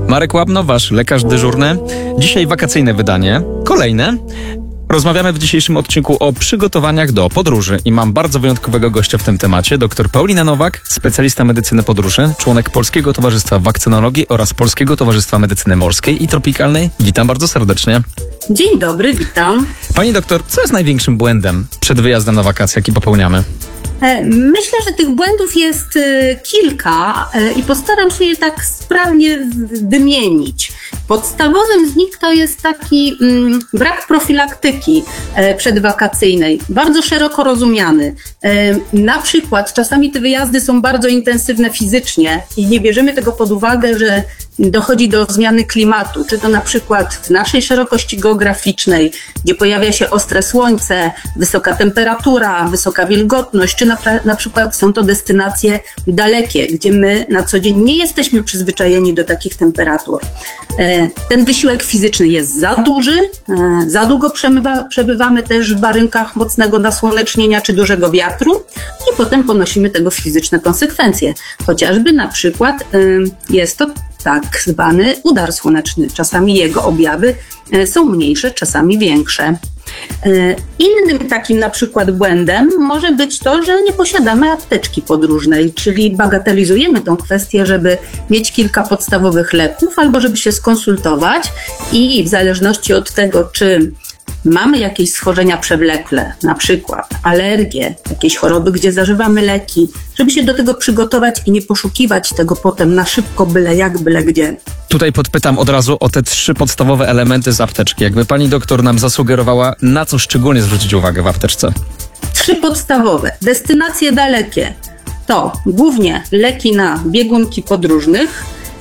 Marek Łabno, wasz lekarz dyżurny. Dzisiaj wakacyjne wydanie. Kolejne. Rozmawiamy w dzisiejszym odcinku o przygotowaniach do podróży i mam bardzo wyjątkowego gościa w tym temacie, dr Paulina Nowak, specjalista medycyny podróży, członek Polskiego Towarzystwa Wakcynologii oraz Polskiego Towarzystwa Medycyny Morskiej i Tropikalnej. Witam bardzo serdecznie. Dzień dobry, witam. Pani doktor, co jest największym błędem przed wyjazdem na wakacje, jaki popełniamy? Myślę, że tych błędów jest kilka i postaram się je tak sprawnie wymienić. Podstawowym z nich to jest taki brak profilaktyki przedwakacyjnej, bardzo szeroko rozumiany. Na przykład czasami te wyjazdy są bardzo intensywne fizycznie i nie bierzemy tego pod uwagę, że dochodzi do zmiany klimatu, czy to na przykład w naszej szerokości geograficznej, gdzie pojawia się ostre słońce, wysoka temperatura, wysoka wilgotność, czy na przykład są to destynacje dalekie, gdzie my na co dzień nie jesteśmy przyzwyczajeni do takich temperatur. Ten wysiłek fizyczny jest za duży, za długo przebywamy też w warunkach mocnego nasłonecznienia czy dużego wiatru i potem ponosimy tego fizyczne konsekwencje. Chociażby na przykład jest to tak zwany udar słoneczny. Czasami jego objawy są mniejsze, czasami większe. Innym takim na przykład błędem może być to, że nie posiadamy apteczki podróżnej, czyli bagatelizujemy tą kwestię, żeby mieć kilka podstawowych leków albo żeby się skonsultować i w zależności od tego, czy mamy jakieś schorzenia przewlekłe, na przykład alergie, jakieś choroby, gdzie zażywamy leki, żeby się do tego przygotować i nie poszukiwać tego potem na szybko, byle jak, byle gdzie. Tutaj podpytam od razu o te 3 podstawowe elementy z apteczki. Jakby pani doktor nam zasugerowała, na co szczególnie zwrócić uwagę w apteczce? 3 podstawowe. Destynacje dalekie to głównie leki na biegunki podróżnych.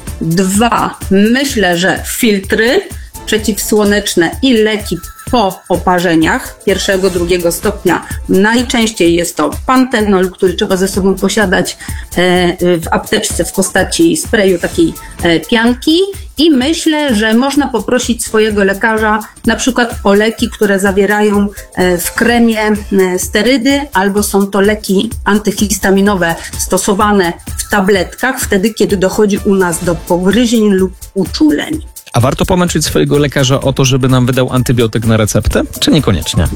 2, myślę, że filtry przeciwsłoneczne i leki po oparzeniach 1., 2. stopnia. Najczęściej jest to pantenol, który trzeba ze sobą posiadać w apteczce w postaci sprayu, takiej pianki. I myślę, że można poprosić swojego lekarza na przykład o leki, które zawierają w kremie sterydy, albo są to leki antyhistaminowe stosowane w tabletkach, wtedy kiedy dochodzi u nas do pogryzień lub uczuleń. A warto pomęczyć swojego lekarza o to, żeby nam wydał antybiotyk na receptę, czy niekoniecznie?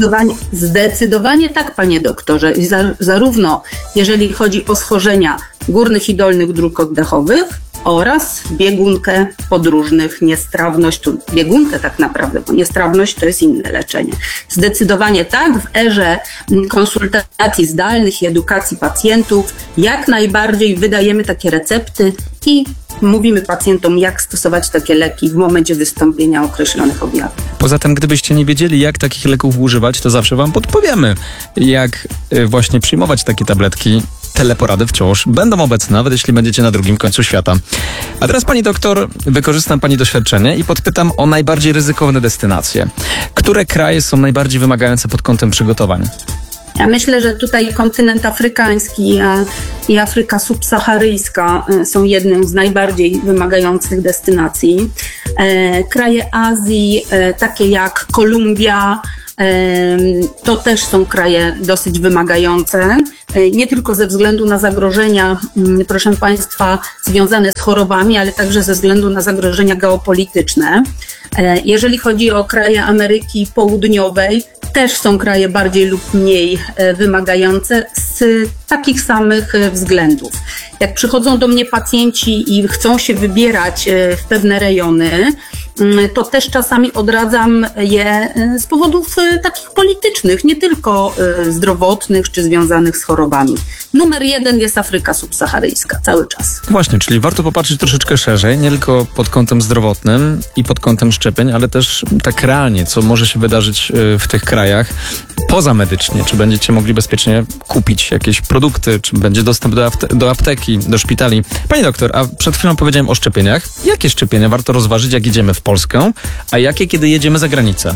Zdecydowanie tak, panie doktorze. I zarówno jeżeli chodzi o schorzenia górnych i dolnych dróg oddechowych oraz biegunkę podróżnych, niestrawność, biegunkę tak naprawdę, bo niestrawność to jest inne leczenie. Zdecydowanie tak, w erze konsultacji zdalnych i edukacji pacjentów jak najbardziej wydajemy takie recepty i mówimy pacjentom, jak stosować takie leki w momencie wystąpienia określonych objawów. Poza tym, gdybyście nie wiedzieli, jak takich leków używać, to zawsze wam podpowiemy, jak właśnie przyjmować takie tabletki. Teleporady wciąż będą obecne, nawet jeśli będziecie na drugim końcu świata. A teraz, pani doktor, wykorzystam pani doświadczenie i podpytam o najbardziej ryzykowne destynacje. Które kraje są najbardziej wymagające pod kątem przygotowań? Ja myślę, że tutaj kontynent afrykański i Afryka subsaharyjska są jednym z najbardziej wymagających destynacji. Kraje Azji, takie jak Kolumbia, to też są kraje dosyć wymagające, nie tylko ze względu na zagrożenia, proszę państwa, związane z chorobami, ale także ze względu na zagrożenia geopolityczne. Jeżeli chodzi o kraje Ameryki Południowej, też są kraje bardziej lub mniej wymagające z takich samych względów. Jak przychodzą do mnie pacjenci i chcą się wybierać w pewne rejony, to też czasami odradzam je z powodów takich politycznych, nie tylko zdrowotnych czy związanych z chorobami. Numer 1 jest Afryka subsaharyjska, cały czas. Właśnie, czyli warto popatrzeć troszeczkę szerzej, nie tylko pod kątem zdrowotnym i pod kątem szczepień, ale też tak realnie, co może się wydarzyć w tych krajach pozamedycznie. Czy będziecie mogli bezpiecznie kupić jakieś produkty, czy będzie dostęp do apteki, do szpitali. Pani doktor, a przed chwilą powiedziałem o szczepieniach. Jakie szczepienia warto rozważyć, jak jedziemy w Polskę, a jakie, kiedy jedziemy za granicę?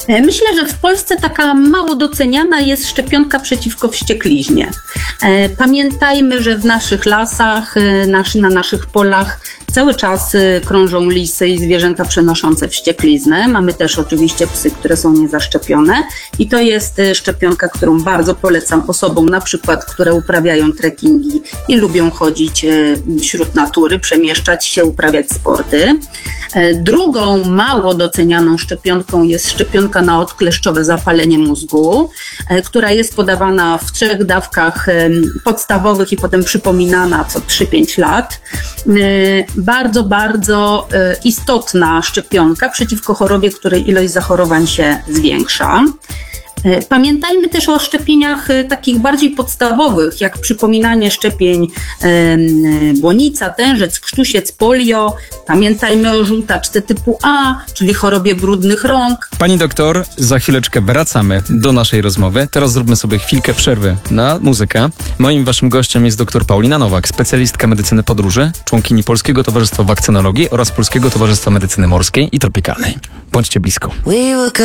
Myślę, że w Polsce taka mało doceniana jest szczepionka przeciwko wściekliźnie. Pamiętajmy, że w naszych lasach, na naszych polach cały czas krążą lisy i zwierzęta przenoszące wściekliznę. Mamy też oczywiście psy, które są niezaszczepione i to jest szczepionka, którą bardzo polecam osobom, na przykład, które uprawiają trekkingi i lubią chodzić wśród natury, przemieszczać się, uprawiać sporty. Drugą mało docenianą szczepionką jest szczepionka na odkleszczowe zapalenie mózgu, która jest podawana w 3 dawkach podstawowych i potem przypominana co 3-5 lat. Bardzo, bardzo istotna szczepionka przeciwko chorobie, której ilość zachorowań się zwiększa. Pamiętajmy też o szczepieniach takich bardziej podstawowych, jak przypominanie szczepień błonica, tężec, krztusiec, polio. Pamiętajmy o żółtaczce typu A, czyli chorobie brudnych rąk. Pani doktor, za chwileczkę wracamy do naszej rozmowy. Teraz zróbmy sobie chwilkę przerwy na muzykę. Moim waszym gościem jest dr Paulina Nowak, specjalistka medycyny podróży, członkini Polskiego Towarzystwa Wakcynologii oraz Polskiego Towarzystwa Medycyny Morskiej i Tropikalnej. Bądźcie blisko.